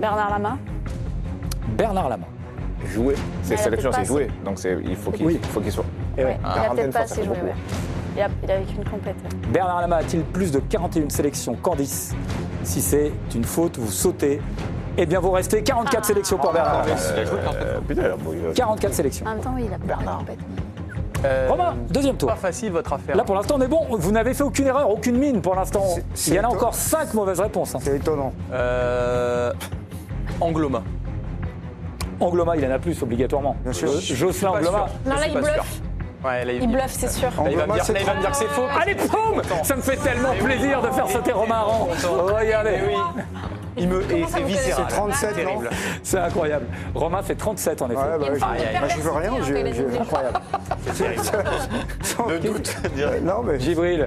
Bernard Lama. Bernard Lama. Jouer. C'est il a sélection, peut-être c'est jouer. Donc il faut qu'il soit. Et Ouais. Il a Ramden, peut-être pas ça assez fait joué. beaucoup. Ouais. Il a avec une complète. Bernard Lama a-t-il plus de 41 sélections? Candice. Si c'est une faute, vous sautez. Eh bien, vous restez 44 sélections pour Bernard Lama. Putain, bon, 44 sélections. En même temps, oui, il a pas Bernard. la complète. Romain, deuxième tour. Pas facile votre affaire. Là, pour l'instant, on est bon. Vous n'avez fait aucune erreur, aucune mine pour l'instant. C'est Il y en a étonnant. encore 5 mauvaises réponses. Hein. C'est étonnant. Angloma. Angloma, il en a plus obligatoirement. Bien sûr. Jocelyn Pas Angloma. sûr. Non, Je là, suis il pas sûr. bluffe. Ouais, là, Il bluffe, c'est sûr. Là, il va me Angloma, dire, c'est là, il va me dire que c'est faux. Allez, poum! Ça me fait tellement plaisir de faire sauter Romain Aran. Regardez. Oui. Il me et c'est viscéral. C'est 37, C'est terrible. C'est incroyable. Romain fait 37 en effet. Ouais, bah, Il y a une forme de moi, je veux rien. perversité, hein, j'ai- Incroyable. Le doute. Non, mais Gibril.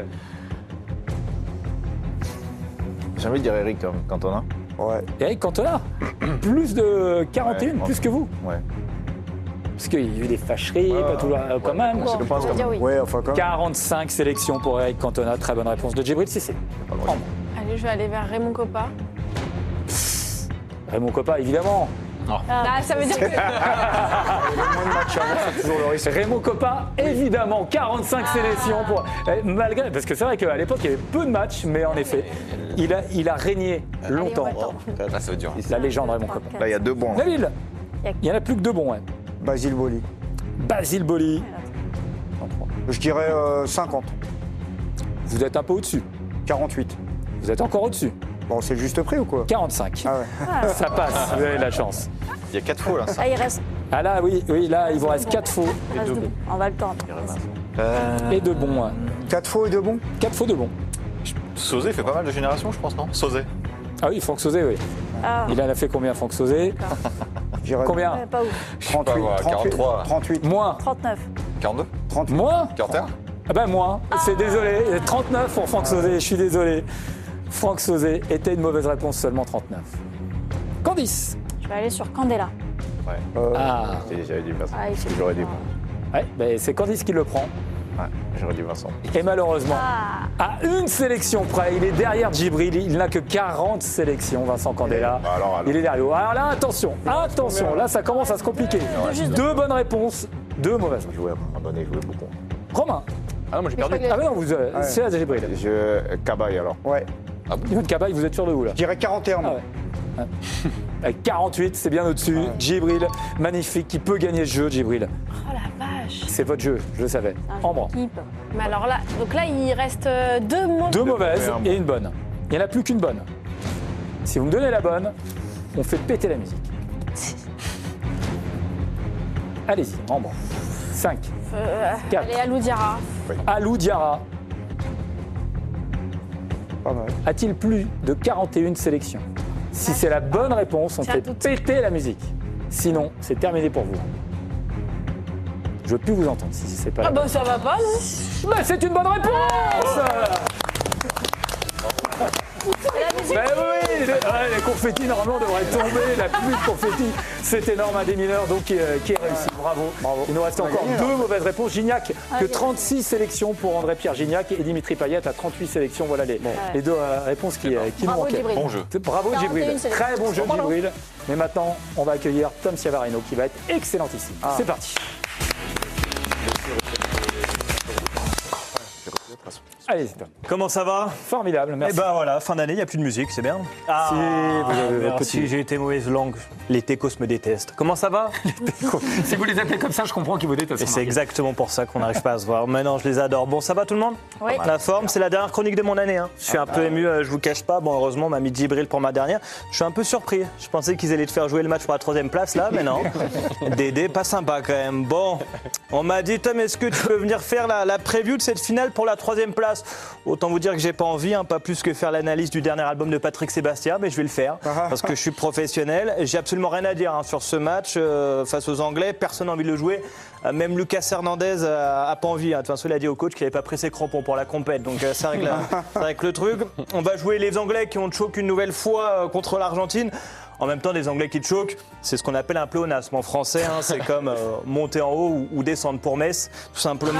J'ai envie de dire Eric Cantona. ouais. Eric Cantona. Plus de 41, Ouais, plus que vous. Ouais. Parce qu'il y a eu des fâcheries, pas tout quand même. Je le pense Je veux comme dire oui. Ouais, enfin quand même. 45 sélections pour Eric Cantona. Très bonne réponse de Gibril Cissé. Allez, je vais aller vers Raymond Coppa. Raymond Coppa, évidemment. Ah, ça veut dire que. Le moins de matchs avant, c'est toujours le risque. Raymond Coppa, évidemment, 45 sélections pour. Malgré, parce que c'est vrai qu'à l'époque, il y avait peu de matchs, mais en effet, il a régné longtemps. Allez, on va le Là, ça va être dur. La légende Raymond Coppa. Là, il y a 2 bons. Nabil, il n'y en a plus que 2 bons. Ouais. Basile Boli. Basile Boli, Je dirais 50. vous êtes un peu au-dessus. 48. Vous êtes encore au-dessus. Bon, c'est le juste prix ou quoi? 45. Ah ouais. Ça passe, vous avez la chance. Il y a 4 faux là. Là, il reste. Ah là, oui, là, il vous reste 4 faux il reste deux. On va le tendre. et 2 bons. Ouais. 4 faux et 2 bons? 4 faux, 2 bons. Sauzé fait pas mal de générations, je pense, non? Sauzé. Ah oui, Franck Sauzé, oui. Ah, Il en a fait combien, Franck Sauzé? Je dirais Combien? pas ouf. 38. Pas voir, 43. 38. Moins. 39. 42? 38. Moins? 41? Ah ben moins. C'est désolé. 39 pour Franck Sauzé, je suis désolé. Franck Sauzé était une mauvaise réponse, seulement 39. Candice. Je vais aller sur Candela. Ah. J'aurais dit Vincent. Ah, il fait J'aurais dit. Ouais, ben c'est Candice qui le prend. Ouais, j'aurais dit Vincent. Et malheureusement, Ah, à une sélection près, il est derrière Djibril. Il n'a que 40 sélections, Vincent Candela. Alors. Il est derrière. Alors là, attention, là ça commence à se compliquer. 2 bonnes réponses, 2 mauvaises. Jouer à un moment donné, jouer beaucoup. Romain. Ah non, moi j'ai perdu. Ah mais non, c'est à Djibril. Cabaye alors. Ouais. Niveau de Cabaye, vous êtes sûr de vous là? Je dirais 41. moi. Ah ouais. Avec 48, c'est bien au-dessus. Djibril, magnifique, qui peut gagner ce jeu, Djibril. oh la vache. C'est votre jeu, je le savais. Ambre. Équipe. Mais alors là, donc là, il reste 2 mots. 2 mauvaises et un bon. et une bonne. Il n'y en a plus qu'une bonne. Si vous me donnez la bonne, on fait péter la musique. Allez-y, Ambre. 5. Quatre. Allez, Alou Diarra. Alou Diarra Pas mal. a-t-il plus de 41 sélections? Si c'est la bonne réponse, on Tiens, fait tout. péter la musique. Sinon, c'est terminé pour vous. Je ne veux plus vous entendre si c'est pas Ah la bonne. bah ça va pas, non? Mais c'est une bonne réponse. Ben oui, les confettis normalement devraient tomber, la pluie de confettis, c'est énorme, un des mineurs donc qui est réussi, bravo. Il nous reste encore 2 mauvaises réponses. Gignac, que 36 sélections pour André-Pierre Gignac et Dimitri Payet à 38 sélections, voilà les 2 réponses qui nous Bravo, manquaient. Djibril. Bon jeu. Bravo 41 Djibril, sélections. très bon jeu Bravo. Djibril. Mais maintenant, on va accueillir Tom Ciavarino qui va être excellentissime. C'est parti. Allez, Tom. Comment ça va? Formidable, Eh merci. ben voilà, fin d'année, il n'y a plus de musique, c'est bien. Si, vous avez votre merci, petit- j'ai été mauvaise langue. Les techos me détestent. Comment ça va? Si vous les appelez comme ça, je comprends qu'ils vous détestent. Et c'est exactement pour ça qu'on n'arrive pas à se voir. Maintenant, je les adore. Bon, ça va tout le monde? Oui. La forme, c'est la dernière chronique de mon année. Hein. Je suis un peu ému, je vous cache pas. Bon, heureusement, on m'a mis Djibril pour ma dernière. Je suis un peu surpris. Je pensais qu'ils allaient te faire jouer le match pour la 3e place, là, mais non. Dédé, pas sympa quand même. Bon, on m'a dit, Tom, est-ce que tu peux venir faire la preview de cette finale pour la 3e place? Autant vous dire que j'ai pas envie, hein, pas plus que faire l'analyse du dernier album de Patrick Sébastien, mais je vais le faire parce que je suis professionnel. J'ai absolument rien à dire hein, sur ce match face aux Anglais. Personne n'a envie de le jouer. Même Lucas Hernandez a pas envie. Hein. De toute façon, il a dit au coach qu'il n'avait pas pris ses crampons pour la compète. Donc ça règle le truc. On va jouer les Anglais qui ont choqué une nouvelle fois contre l'Argentine. En même temps, des Anglais qui te choquent, c'est ce qu'on appelle un pléonasme en français. Hein, c'est comme monter en haut ou descendre pour Metz, tout simplement.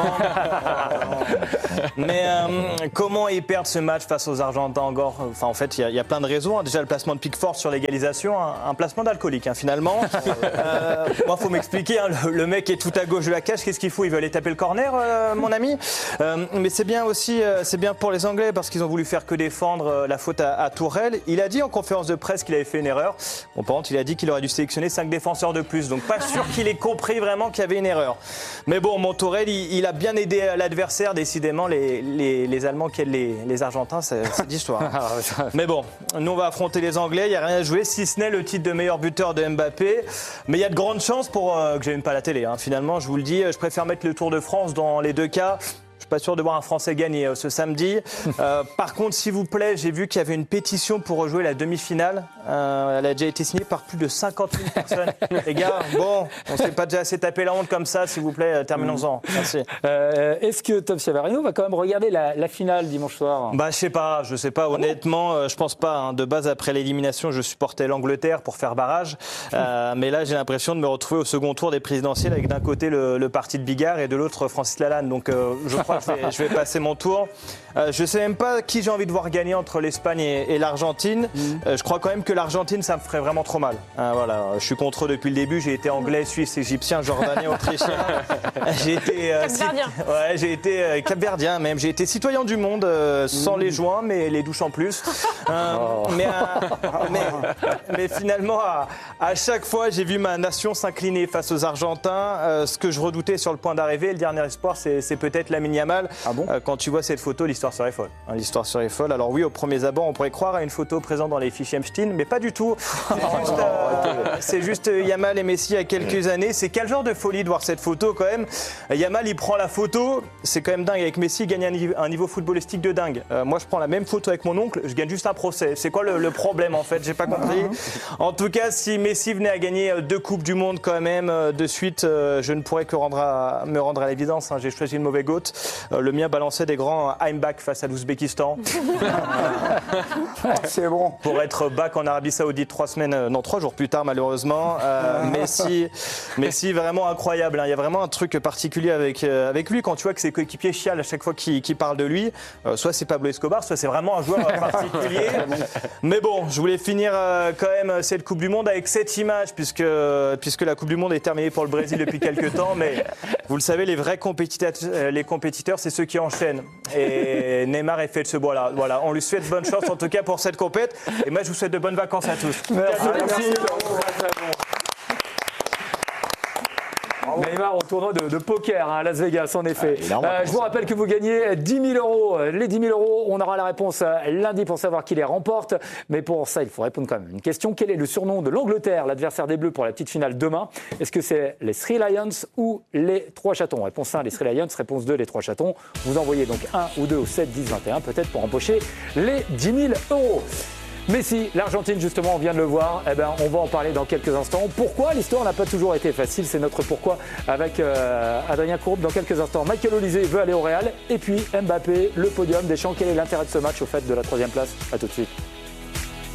Mais comment ils perdent ce match face aux Argentins encore? Enfin, en fait, il y a plein de raisons. Déjà, le placement de Pickford sur l'égalisation, un placement d'alcoolique, hein, finalement. Moi, faut m'expliquer. Hein, le mec est tout à gauche de la cage. Qu'est-ce qu'il faut? Il veut aller taper le corner, mon ami. Mais c'est bien aussi, c'est bien pour les Anglais parce qu'ils ont voulu faire que défendre la faute à Tourelle. Il a dit en conférence de presse qu'il avait fait une erreur. Bon, par contre, il a dit qu'il aurait dû sélectionner 5 défenseurs de plus. Donc, pas sûr qu'il ait compris vraiment qu'il y avait une erreur. Mais bon, mon Tourelle, il a bien aidé l'adversaire. Décidément, les Allemands qui aident les Argentins, c'est d'histoire. Mais bon, nous, on va affronter les Anglais. Il n'y a rien à jouer, si ce n'est le titre de meilleur buteur de Mbappé. Mais il y a de grandes chances pour que j'aime pas la télé. Hein. Finalement, je vous le dis, je préfère mettre le Tour de France dans les deux cas. Je suis pas sûr de voir un Français gagner ce samedi. Par contre, s'il vous plaît, j'ai vu qu'il y avait une pétition pour rejouer la demi-finale. Elle a déjà été signée par plus de 50 000 personnes. Les gars, bon, on s'est pas déjà assez tapé la honte comme ça, s'il vous plaît, terminons-en. Merci. Est-ce que Tom Chiavarino va quand même regarder la finale dimanche soir? Bah, je sais pas. Honnêtement, je pense pas. Hein. De base, après l'élimination, je supportais l'Angleterre pour faire barrage. Mais là, j'ai l'impression de me retrouver au second tour des présidentielles avec d'un côté le parti de Bigard et de l'autre Francis Lalanne. Donc, je crois que je vais passer mon tour. Je sais même pas qui j'ai envie de voir gagner entre l'Espagne et l'Argentine. Je crois quand même que l'Argentine, ça me ferait vraiment trop mal. Voilà, je suis contre eux depuis le début. J'ai été anglais, suisse, égyptien, jordanien, autrichien. J'ai été Capverdien. Ouais, j'ai été capverdien même. J'ai été citoyen du monde sans les joints, mais les douches en plus. Mais finalement, à chaque fois, j'ai vu ma nation s'incliner face aux Argentins. Ce que je redoutais sur le point d'arrivée, le dernier espoir, c'est peut-être Lamine Yamal. Ah bon? Quand tu vois cette photo, l'histoire serait folle. Hein, l'histoire serait folle. Alors oui, au premier abord, on pourrait croire à une photo présente dans les fichiers Epstein, mais pas du tout. C'est juste Yamal et Messi il y a quelques années. C'est quel genre de folie de voir cette photo quand même? Yamal, il prend la photo. C'est quand même dingue. Avec Messi, il gagne un niveau footballistique de dingue. Moi, je prends la même photo avec mon oncle. Je gagne juste un procès. C'est quoi le problème en fait? J'ai pas compris. En tout cas, si Messi venait à gagner 2 Coupes du Monde quand même de suite, je ne pourrais que me rendre à l'évidence. Hein. J'ai choisi le mauvais goat. Le mien balançait des grands I'm back face à l'Ouzbékistan. C'est bon. Pour être back en Arabie Saoudite 3 jours plus tard malheureusement. Messi vraiment incroyable. Hein. Il y a vraiment un truc particulier avec lui quand tu vois que ses coéquipiers chialent à chaque fois qu'il parle de lui. Soit c'est Pablo Escobar, soit c'est vraiment un joueur particulier. Mais bon, je voulais finir quand même cette Coupe du Monde avec cette image puisque la Coupe du Monde est terminée pour le Brésil depuis quelques temps. Mais vous le savez, les vrais compétiteurs, c'est ceux qui enchaînent. Et Neymar est fait de ce bois-là. Voilà, on lui souhaite bonne chance en tout cas pour cette compète. Et moi, je vous souhaite de bonnes vacances à tous. Merci. Neymar au tournoi de poker à Las Vegas, en effet. Je vous rappelle que vous gagnez 10 000 €. Les 10 000 €, on aura la réponse lundi pour savoir qui les remporte. Mais pour ça, il faut répondre quand même à une question. Quel est le surnom de l'Angleterre, l'adversaire des Bleus pour la petite finale demain? Est-ce que c'est les Three Lions ou les 3 chatons? Réponse 1, les Three Lions. Réponse 2, les 3 chatons. Vous envoyez donc 1 ou 2 au 7, 10, 21, peut-être pour empocher les 10 000 €. Messi, l'Argentine, justement, on vient de le voir. Eh ben, on va en parler dans quelques instants. Pourquoi l'histoire n'a pas toujours été facile? C'est notre pourquoi avec Adrien Courbe dans quelques instants. Michael Olise veut aller au Real. Et puis Mbappé, le podium. Deschamps, quel est l'intérêt de ce match au fait de la 3e place? À tout de suite.